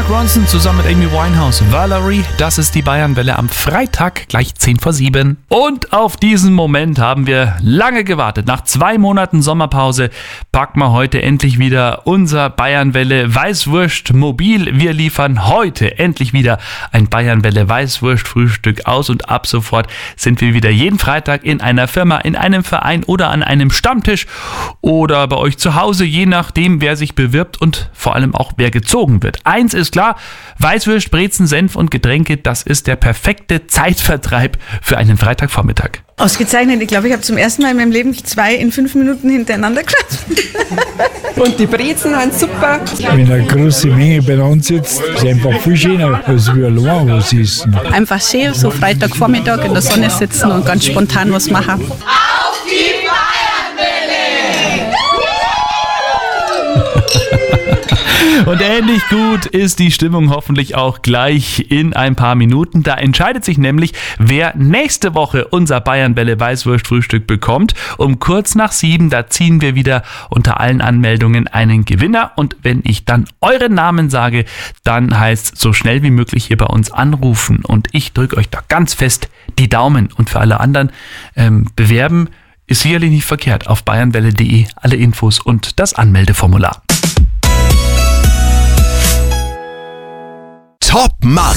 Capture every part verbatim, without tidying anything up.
Ronson zusammen mit Amy Winehouse. Valerie, das ist die Bayernwelle am Freitag, gleich zehn vor sieben. Und auf diesen Moment haben wir lange gewartet. Nach zwei Monaten Sommerpause packen wir heute endlich wieder unser Bayernwelle Weißwurst Mobil. Wir liefern heute endlich wieder ein Bayernwelle Weißwurst Frühstück aus und ab sofort sind wir wieder jeden Freitag in einer Firma, in einem Verein oder an einem Stammtisch oder bei euch zu Hause, je nachdem, wer sich bewirbt und vor allem auch wer gezogen wird. Eins ist klar, Weißwürst, Brezen, Senf und Getränke, das ist der perfekte Zeitvertreib für einen Freitagvormittag. Ausgezeichnet. Ich glaube, ich habe zum ersten Mal in meinem Leben zwei in fünf Minuten hintereinander geschafft. Und die Brezen waren super. Wenn eine große Menge bei uns sitzt, ist es einfach viel schöner, als wir allein was essen. Einfach schön, so Freitagvormittag in der Sonne sitzen und ganz spontan was machen. Auf die Bayernwelle! Und ähnlich gut ist die Stimmung hoffentlich auch gleich in ein paar Minuten. Da entscheidet sich nämlich, wer nächste Woche unser Bayernwelle Weißwurst-Frühstück bekommt. Um kurz nach sieben, da ziehen wir wieder unter allen Anmeldungen einen Gewinner. Und wenn ich dann euren Namen sage, dann heißt es so schnell wie möglich hier bei uns anrufen. Und ich drücke euch da ganz fest die Daumen. Und für alle anderen ähm, bewerben ist sicherlich nicht verkehrt. Auf bayernwelle punkt de alle Infos und das Anmeldeformular. Top-Mann.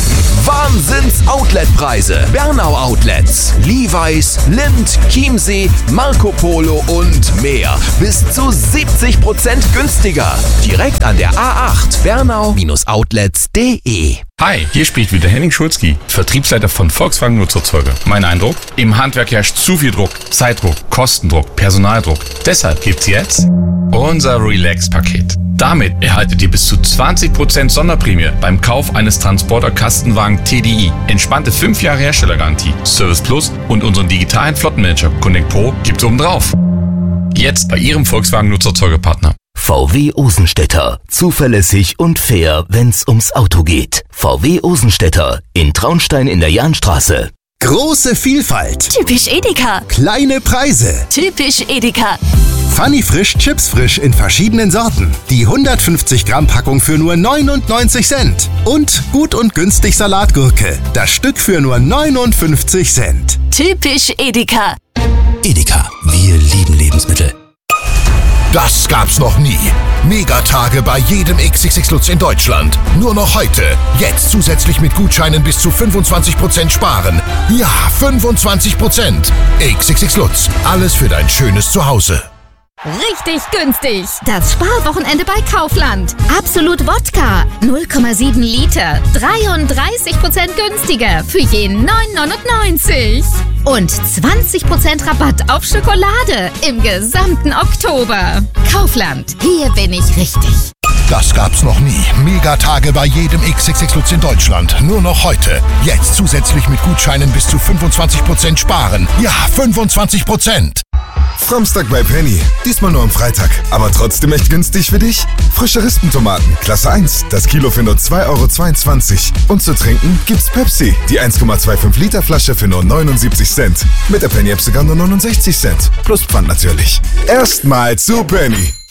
Wahnsinns-Outlet-Preise. Bernau Outlets, Levi's, Lindt, Chiemsee, Marco Polo und mehr. Bis zu siebzig Prozent günstiger. Direkt an der A acht. Bernau Outlets punkt de. Hi, hier spricht wieder Henning Schulzki, Vertriebsleiter von Volkswagen Nutzerzeuger. Mein Eindruck? Im Handwerk herrscht zu viel Druck, Zeitdruck, Kostendruck, Personaldruck. Deshalb gibt's jetzt unser Relax-Paket. Damit erhaltet ihr bis zu zwanzig Prozent Sonderprämie beim Kauf eines Transporter-Kastenwagen T D I. Entspannte fünf Jahre Herstellergarantie, Service Plus und unseren digitalen Flottenmanager Connect Pro gibt's oben drauf. Jetzt bei Ihrem Volkswagen Nutzerzeugerpartner. V W Osenstädter. Zuverlässig und fair, wenn's ums Auto geht. V W Osenstädter in Traunstein in der Jahnstraße. Große Vielfalt. Typisch Edeka. Kleine Preise. Typisch Edeka. Funny Frisch, Chips frisch in verschiedenen Sorten. Die hundertfünfzig Gramm Packung für nur neunundneunzig Cent. Und gut und günstig Salatgurke. Das Stück für nur neunundfünfzig Cent. Typisch Edeka. Edeka, wir lieben Lebensmittel. Das gab's noch nie. Megatage bei jedem X X X Lutz in Deutschland. Nur noch heute. Jetzt zusätzlich mit Gutscheinen bis zu fünfundzwanzig Prozent sparen. Ja, fünfundzwanzig Prozent. X X X Lutz. Alles für dein schönes Zuhause. Richtig günstig. Das Sparwochenende bei Kaufland. Absolut Wodka. null Komma sieben Liter. dreiunddreißig Prozent günstiger für je neun neunundneunzig. Und zwanzig Prozent Rabatt auf Schokolade im gesamten Oktober. Kaufland. Hier bin ich richtig. Das gab's noch nie. Megatage bei jedem X X X Lutz in Deutschland. Nur noch heute. Jetzt zusätzlich mit Gutscheinen bis zu fünfundzwanzig Prozent sparen. Ja, fünfundzwanzig Prozent. Samstag bei Penny. Diesmal nur am Freitag. Aber trotzdem echt günstig für dich. Frische Rispentomaten. Klasse eins. Das Kilo für nur zwei Euro zweiundzwanzig. Und zu trinken gibt's Pepsi. Die eins Komma fünfundzwanzig Liter Flasche für nur neunundsiebzig Cent. Mit der Penny-App sogar nur neunundsechzig Cent. Plus Pfand natürlich. Erstmal zu Penny.